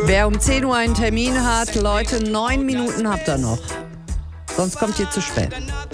Wer um 10 Uhr einen Termin hat, Leute, 9 Minuten habt ihr noch. Sonst kommt ihr zu spät.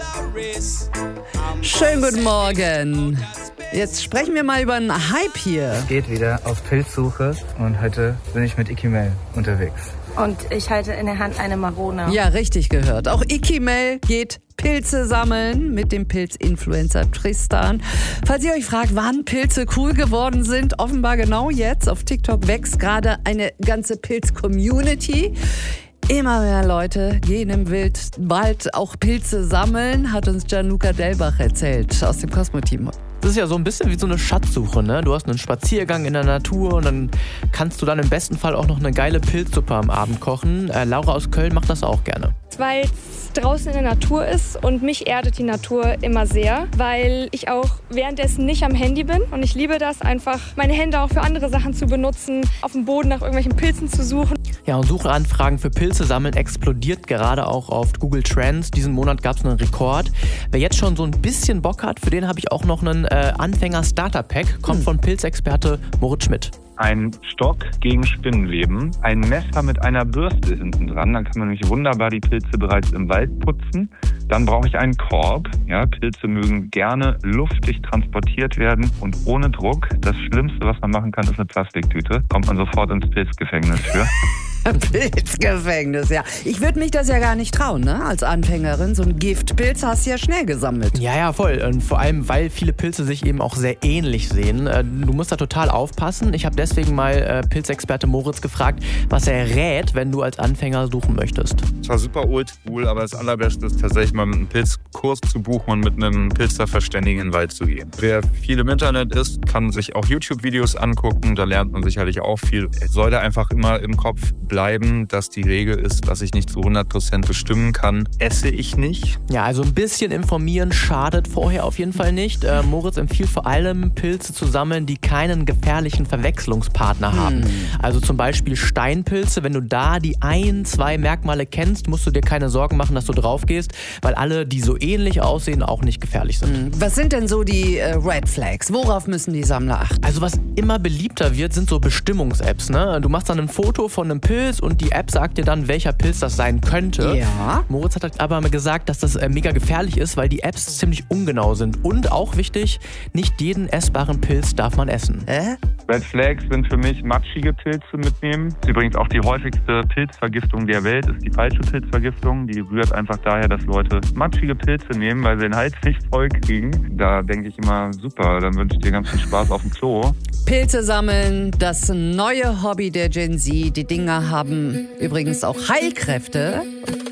Schönen guten Morgen. Jetzt sprechen wir mal über einen Hype hier. Es geht wieder auf Pilzsuche und heute bin ich mit Ikimel unterwegs. Und ich halte in der Hand eine Marone. Ja, richtig gehört. Auch Ikimel geht Pilze sammeln mit dem Pilzinfluencer Tristan. Falls ihr euch fragt, wann Pilze cool geworden sind, offenbar genau jetzt. Auf TikTok wächst gerade eine ganze Pilz-Community. Immer mehr Leute gehen im Wald auch Pilze sammeln, hat uns Gianluca Delbach erzählt aus dem Cosmo-Team. Das ist ja so ein bisschen wie so eine Schatzsuche, ne? Du hast einen Spaziergang in der Natur und dann kannst du dann im besten Fall auch noch eine geile Pilzsuppe am Abend kochen. Laura aus Köln macht das auch gerne. Weil es draußen in der Natur ist und mich erdet die Natur immer sehr, weil ich auch währenddessen nicht am Handy bin und ich liebe das einfach, meine Hände auch für andere Sachen zu benutzen, auf dem Boden nach irgendwelchen Pilzen zu suchen. Ja, und Suchanfragen für Pilze sammeln explodiert gerade auch auf Google Trends. Diesen Monat gab es einen Rekord. Wer jetzt schon so ein bisschen Bock hat, für den habe ich auch noch einen Anfänger-Starter-Pack. Kommt von Pilzexperte Moritz Schmidt. Ein Stock gegen Spinnenleben, ein Messer mit einer Bürste hinten dran. Dann kann man nämlich wunderbar die Pilze bereits im Wald putzen. Dann brauche ich einen Korb. Ja, Pilze mögen gerne luftig transportiert werden und ohne Druck. Das Schlimmste, was man machen kann, ist eine Plastiktüte. Kommt man sofort ins Pilzgefängnis für. Pilzgefängnis, ja. Ich würde mich das ja gar nicht trauen, ne? Als Anfängerin. So ein Giftpilz hast du ja schnell gesammelt. Ja, voll. Und vor allem, weil viele Pilze sich eben auch sehr ähnlich sehen. Du musst da total aufpassen. Ich habe deswegen mal Pilzexperte Moritz gefragt, was er rät, wenn du als Anfänger suchen möchtest. Es war super oldschool, aber das Allerbeste ist tatsächlich mal einen Pilzkurs zu buchen und mit einem Pilzerverständigen in den Wald zu gehen. Wer viel im Internet ist, kann sich auch YouTube-Videos angucken. Da lernt man sicherlich auch viel. Es sollte einfach immer im Kopf bleiben, dass die Regel ist, was ich nicht zu 100% bestimmen kann, esse ich nicht. Ja, also ein bisschen informieren schadet vorher auf jeden Fall nicht. Moritz empfiehlt vor allem, Pilze zu sammeln, die keinen gefährlichen Verwechslungspartner haben. Also zum Beispiel Steinpilze. Wenn du da die 1-2 Merkmale kennst, musst du dir keine Sorgen machen, dass du drauf gehst, weil alle, die so ähnlich aussehen, auch nicht gefährlich sind. Was sind denn so die Red Flags? Worauf müssen die Sammler achten? Also was immer beliebter wird, sind so Bestimmungs-Apps, ne? Du machst dann ein Foto von einem Pilz und die App sagt dir dann, welcher Pilz das sein könnte. Ja. Moritz hat aber gesagt, dass das mega gefährlich ist, weil die Apps ziemlich ungenau sind. Und auch wichtig, nicht jeden essbaren Pilz darf man essen. Red Flags sind für mich matschige Pilze mitnehmen. Das ist übrigens auch die häufigste Pilzvergiftung der Welt, ist die falsche Pilzvergiftung. Die rührt einfach daher, dass Leute matschige Pilze nehmen, weil sie den Hals nicht voll kriegen. Da denke ich immer, super, dann wünsche ich dir ganz viel Spaß auf dem Klo. Pilze sammeln, das neue Hobby der Gen Z. Die Dinger haben übrigens auch Heilkräfte.